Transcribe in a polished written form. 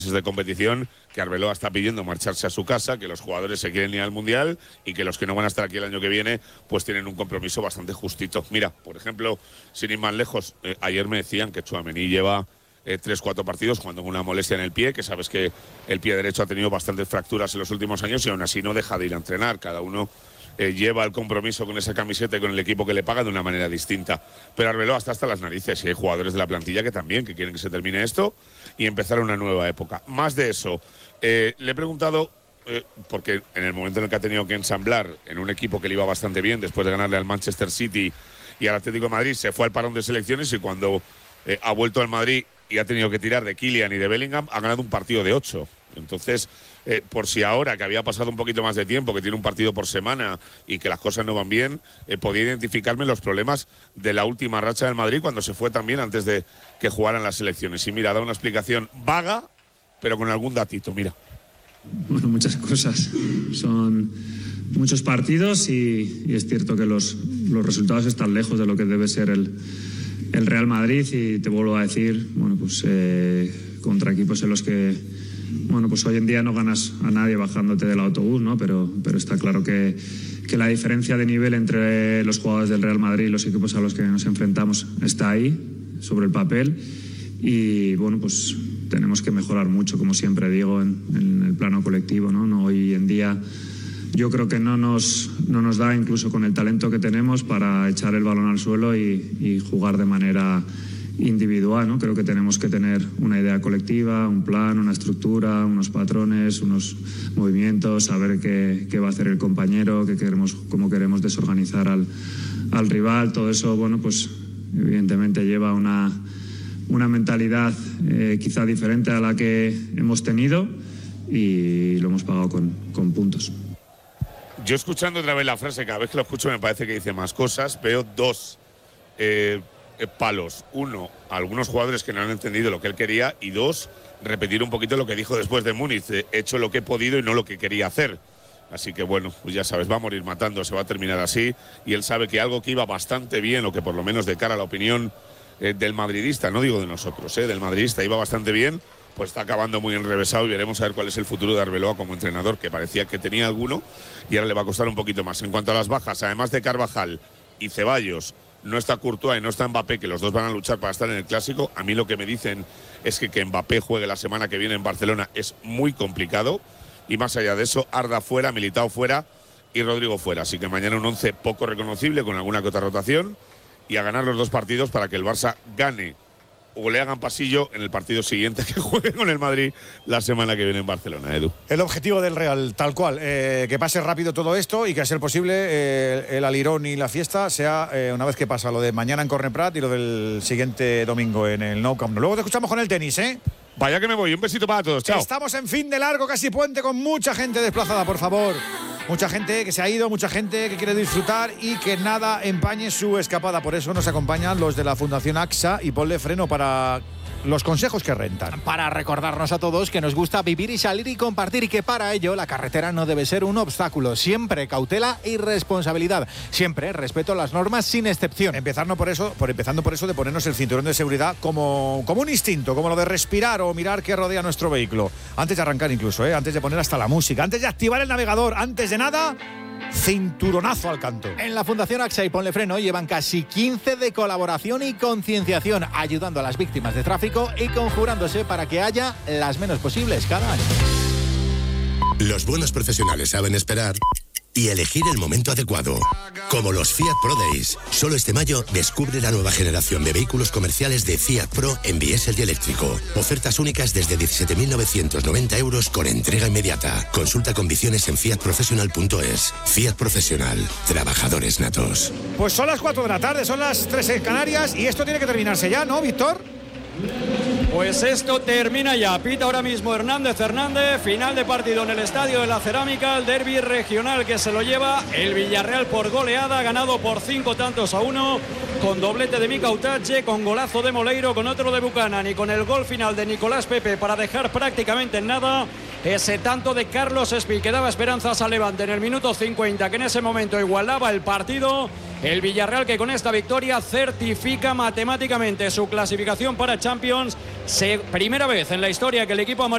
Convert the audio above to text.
de competición, que Arbeloa está pidiendo marcharse a su casa, que los jugadores se quieren ir al Mundial y que los que no van a estar aquí el año que viene pues tienen un compromiso bastante justito. Mira, por ejemplo, sin ir más lejos, ayer me decían que Tchouaméni lleva 3-4 partidos jugando con una molestia en el pie, que sabes que el pie derecho ha tenido bastantes fracturas en los últimos años y aún así no deja de ir a entrenar. Cada uno lleva el compromiso con esa camiseta y con el equipo que le paga de una manera distinta. Pero Arbeloa está hasta las narices y hay jugadores de la plantilla que también que quieren que se termine esto y empezar una nueva época. Más de eso, le he preguntado, porque en el momento en el que ha tenido que ensamblar en un equipo que le iba bastante bien después de ganarle al Manchester City y al Atlético de Madrid, se fue al parón de selecciones y cuando ha vuelto al Madrid y ha tenido que tirar de Kylian y de Bellingham, ha ganado un partido de 8. Entonces, por si ahora, que había pasado un poquito más de tiempo, que tiene un partido por semana y que las cosas no van bien, podía identificarme los problemas de la última racha del Madrid cuando se fue también antes de que jugaran las selecciones. Y mira, da una explicación vaga, pero con algún datito, mira. Bueno, muchas cosas. Son muchos partidos y es cierto que los resultados están lejos de lo que debe ser el Real Madrid y te vuelvo a decir, bueno, pues contra equipos en los que, bueno, pues hoy en día no ganas a nadie bajándote del autobús, ¿no? Pero está claro que la diferencia de nivel entre los jugadores del Real Madrid y los equipos a los que nos enfrentamos está ahí, sobre el papel, y bueno, pues tenemos que mejorar mucho, como siempre digo, en el plano colectivo, ¿no? Hoy en día yo creo que no nos da, incluso con el talento que tenemos, para echar el balón al suelo y jugar de manera individual, ¿no? Creo que tenemos que tener una idea colectiva, un plan, una estructura, unos patrones, unos movimientos, saber qué va a hacer el compañero, cómo queremos desorganizar al rival. Todo eso, bueno, pues evidentemente lleva una mentalidad quizá diferente a la que hemos tenido y lo hemos pagado con puntos. Yo escuchando otra vez la frase, cada vez que lo escucho me parece que dice más cosas. Veo dos palos. Uno, algunos jugadores que no han entendido lo que él quería, y dos, repetir un poquito lo que dijo después de Múnich. He hecho lo que he podido y no lo que quería hacer. Así que bueno, pues ya sabes, va a morir matando, se va a terminar así. Y él sabe que algo que iba bastante bien, o que por lo menos de cara a la opinión del madridista, no digo de nosotros, del madridista, iba bastante bien, pues está acabando muy enrevesado y veremos a ver cuál es el futuro de Arbeloa como entrenador, que parecía que tenía alguno y ahora le va a costar un poquito más. En cuanto a las bajas, además de Carvajal y Ceballos, no está Courtois y no está Mbappé, que los dos van a luchar para estar en el Clásico. A mí lo que me dicen es que Mbappé juegue la semana que viene en Barcelona es muy complicado, y más allá de eso, Arda fuera, Militao fuera y Rodrigo fuera. Así que mañana un 11 poco reconocible, con alguna que otra rotación, y a ganar los dos partidos para que el Barça gane o le hagan pasillo en el partido siguiente que juegue con el Madrid la semana que viene en Barcelona, Edu. El objetivo del Real, tal cual, que pase rápido todo esto y que a ser posible el alirón y la fiesta sea una vez que pasa lo de mañana en Corne Prat y lo del siguiente domingo en el Nou Camp Nou. Luego te escuchamos con el tenis, ¿eh? Vaya que me voy, un besito para todos, chao. Estamos en fin de largo, casi puente, con mucha gente desplazada, por favor. Mucha gente que se ha ido, mucha gente que quiere disfrutar y que nada empañe su escapada. Por eso nos acompañan los de la Fundación AXA y Ponle Freno para los consejos que rentan. Para recordarnos a todos que nos gusta vivir y salir y compartir, y que para ello la carretera no debe ser un obstáculo. Siempre cautela y responsabilidad. Siempre respeto a las normas sin excepción. Empezando por eso de ponernos el cinturón de seguridad como un instinto, como lo de respirar o mirar qué rodea nuestro vehículo. Antes de arrancar incluso, antes de poner hasta la música, antes de activar el navegador, antes de nada, cinturonazo al canto. En la Fundación AXA y Ponle Freno llevan casi 15 de colaboración y concienciación, ayudando a las víctimas de tráfico y conjurándose para que haya las menos posibles cada año. Los buenos profesionales saben esperar y elegir el momento adecuado. Como los Fiat Pro Days. Solo este mayo descubre la nueva generación de vehículos comerciales de Fiat Pro en diésel y eléctrico. Ofertas únicas desde 17.990 euros con entrega inmediata. Consulta condiciones en fiatprofessional.es. Fiat Profesional. Trabajadores natos. Pues son las 4 de la tarde, son las 3 en Canarias y esto tiene que terminarse ya, ¿no, Víctor? Pues esto termina ya. Pita ahora mismo Hernández. Final de partido en el Estadio de la Cerámica. El derbi regional que se lo lleva el Villarreal por goleada. Ganado por 5-1. Con doblete de Mika Utache, con golazo de Moleiro, con otro de Buchanan y con el gol final de Nicolás Pepe para dejar prácticamente en nada ese tanto de Carlos Espí que daba esperanzas al Levante en el minuto 50, que en ese momento igualaba el partido. El Villarreal, que con esta victoria certifica matemáticamente su clasificación para Champions. Primera vez en la historia que el equipo amarillo